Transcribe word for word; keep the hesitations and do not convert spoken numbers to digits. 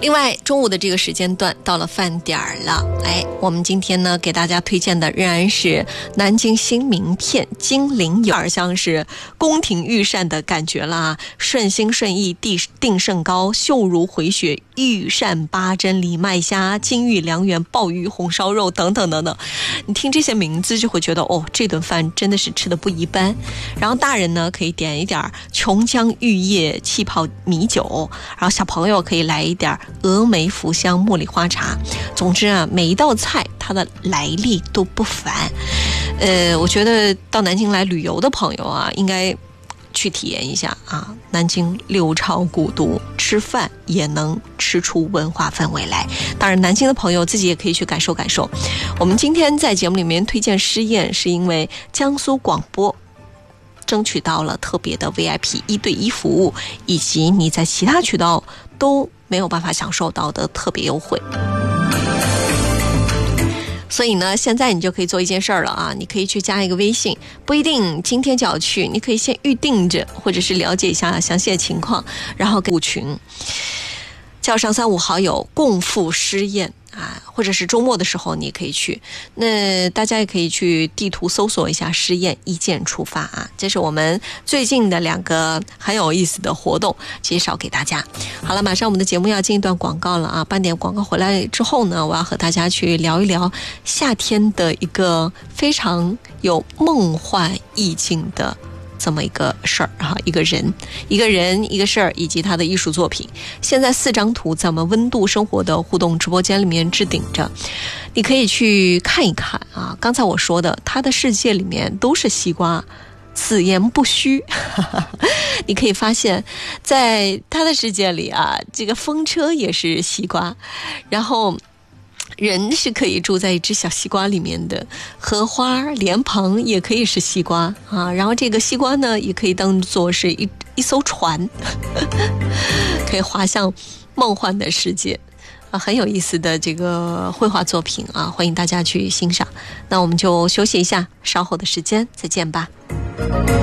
另外中午的这个时间段到了饭点儿了，哎，我们今天呢给大家推荐的仍然是南京新名片金陵有点像是宫廷御膳的感觉啦，顺心顺意地定胜糕，秀如回雪御膳八珍藜麦虾，金玉良缘鲍鱼红烧肉等等等等，你听这些名字就会觉得哦，这顿饭真的是吃的不一般。然后大人呢可以点一点琼浆玉液气泡米酒，然后小朋友可以来一点峨眉福香茉莉花茶。总之啊，每一道菜它的来历都不凡。呃，我觉得到南京来旅游的朋友啊，应该去体验一下啊，南京六朝古都，吃饭也能吃出文化氛围来。当然南京的朋友自己也可以去感受感受。我们今天在节目里面推荐诗宴，是因为江苏广播争取到了特别的 V I P 一对一服务，以及你在其他渠道都没有办法享受到的特别优惠。所以呢，现在你就可以做一件事儿了啊！你可以去加一个微信，不一定今天就要去，你可以先预定着，或者是了解一下详细的情况，然后入群，叫上三五好友共赴诗宴啊，或者是周末的时候你也可以去。那大家也可以去地图搜索一下诗宴，一键出发啊！这是我们最近的两个很有意思的活动，介绍给大家。好了，马上我们的节目要进一段广告了啊！半点广告回来之后呢，我要和大家去聊一聊夏天的一个非常有梦幻意境的这么一个事儿哈，一个人一个人一个事儿以及他的艺术作品。现在四张图在我们温度生活的互动直播间里面置顶着，你可以去看一看啊。刚才我说的他的世界里面都是西瓜，此言不虚。你可以发现在他的世界里啊，这个风车也是西瓜，然后人是可以住在一只小西瓜里面的，荷花莲蓬也可以是西瓜啊，然后这个西瓜呢也可以当作是一一艘船，可以滑向梦幻的世界啊，很有意思的这个绘画作品啊，欢迎大家去欣赏。那我们就休息一下，稍后的时间再见吧。